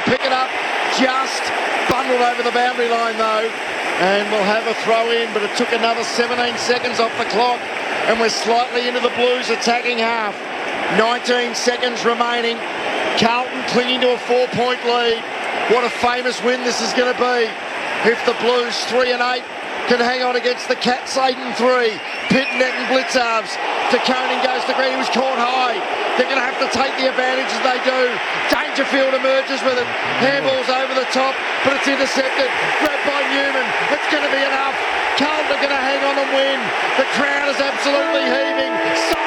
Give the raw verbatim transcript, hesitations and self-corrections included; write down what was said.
pick it up, just bundled over the boundary line though, and we'll have a throw in, but it took another seventeen seconds off the clock, and we're slightly into the Blues attacking half. nineteen seconds remaining. Carlton clinging to a four-point lead. What a famous win this is going to be. If the Blues, three and eight, can hang on against the Cats, eight and three. Pitnet and Blitzarves. De Koning goes to green. He was caught high. They're going to have to take the advantage as they do. Dangerfield emerges with it. Handball's over the top, but it's intercepted. Grabbed by Newman. It's going to be enough. Carlton are going to hang on and win. The crowd is absolutely heaving. So